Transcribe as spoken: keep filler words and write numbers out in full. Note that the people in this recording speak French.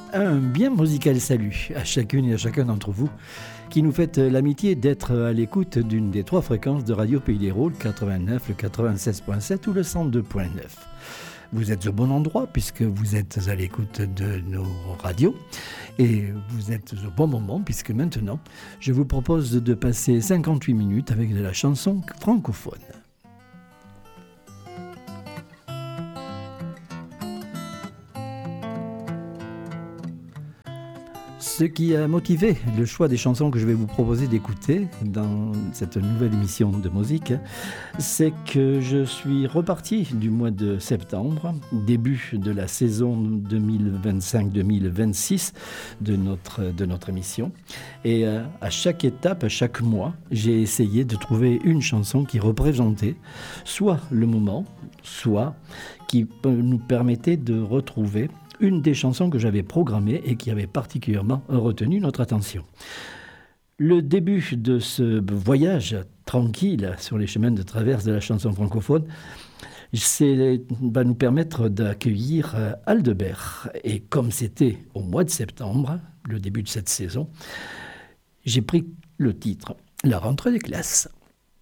Un bien musical salut à chacune et à chacun d'entre vous qui nous faites l'amitié d'être à l'écoute d'une des trois fréquences de Radio Pays des Rôles, quatre-vingt-neuf, le quatre-vingt-seize point sept ou le cent deux point neuf. Vous êtes au bon endroit puisque vous êtes à l'écoute de nos radios et vous êtes au bon moment puisque maintenant je vous propose de passer cinquante-huit minutes avec de la chanson francophone. Ce qui a motivé le choix des chansons que je vais vous proposer d'écouter dans cette nouvelle émission de musique, c'est que je suis reparti du mois de septembre, début de la saison deux mille vingt-cinq deux mille vingt-six de notre, de notre émission. Et à chaque étape, à chaque mois, j'ai essayé de trouver une chanson qui représentait soit le moment, soit qui nous permettait de retrouver une des chansons que j'avais programmées et qui avait particulièrement retenu notre attention. Le début de ce voyage tranquille sur les chemins de traverse de la chanson francophone, c'est, va nous permettre d'accueillir Aldebert. Et comme c'était au mois de septembre, le début de cette saison, j'ai pris le titre « La rentrée des classes ».